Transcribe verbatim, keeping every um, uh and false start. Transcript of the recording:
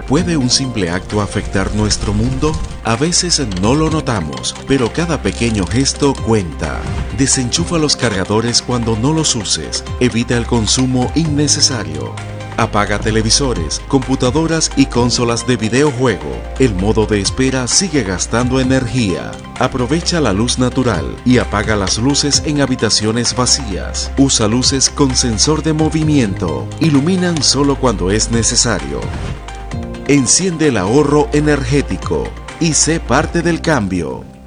¿Puede un simple acto afectar nuestro mundo? A veces no lo notamos, pero cada pequeño gesto cuenta. Desenchufa los cargadores cuando no los uses. Evita el consumo innecesario. Apaga televisores, computadoras y consolas de videojuego. El modo de espera sigue gastando energía. Aprovecha la luz natural y apaga las luces en habitaciones vacías. Usa luces con sensor de movimiento. Iluminan solo cuando es necesario. Enciende el ahorro energético y sé parte del cambio.